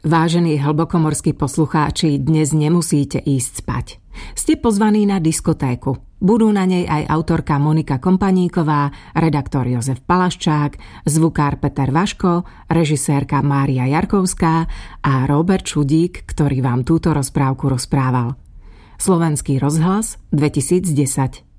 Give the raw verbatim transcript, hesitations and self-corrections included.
Vážení hlbokomorskí poslucháči, dnes nemusíte ísť spať. Ste pozvaní na diskotéku. Budú na nej aj autorka Monika Kompaníková, redaktor Jozef Palaščák, zvukár Peter Vaško, režisérka Mária Jarkovská a Robert Šudík, ktorý vám túto rozprávku rozprával. Slovenský rozhlas dvetisícdesať.